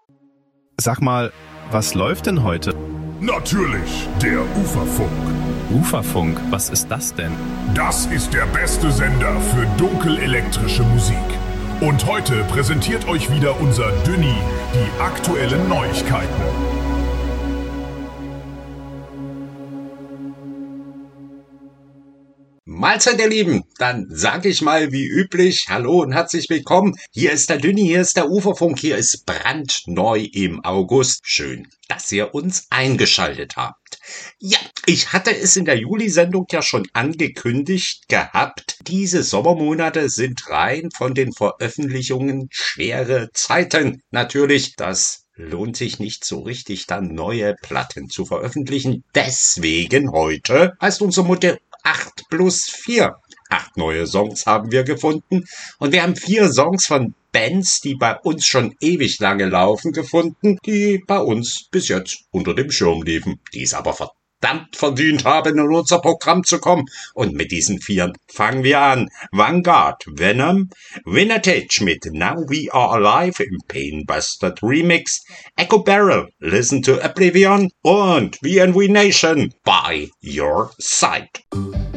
Sag mal, was läuft denn heute? Natürlich, der Uferfunk. Uferfunk, was ist das denn? Das ist der beste Sender für dunkelelektrische Musik. Und heute präsentiert euch wieder unser Dünni die aktuellen Neuigkeiten. Mahlzeit, ihr Lieben. Dann sage ich mal wie üblich, hallo und herzlich willkommen. Hier ist der Dünni, hier ist der Uferfunk, hier ist brandneu im August. Schön, dass ihr uns eingeschaltet habt. Ja, ich hatte es in der Juli-Sendung ja schon angekündigt gehabt. Diese Sommermonate sind rein von den Veröffentlichungen schwere Zeiten. Natürlich, das lohnt sich nicht so richtig, dann neue Platten zu veröffentlichen. Deswegen heute heißt unser Motto 8+4. 8 neue Songs haben wir gefunden und wir haben 4 Songs von Bands, die bei uns schon ewig lange laufen, gefunden, die bei uns bis jetzt unter dem Schirm liefen, die es aber verdammt verdient haben, in unser Programm zu kommen. Und mit diesen 4 fangen wir an. Vanguard, Venom, Vintage mit Now We Are Alive im Pain Bastard Remix, Echo Barrel, Listen to Oblivion und VNV Nation, By Your Side.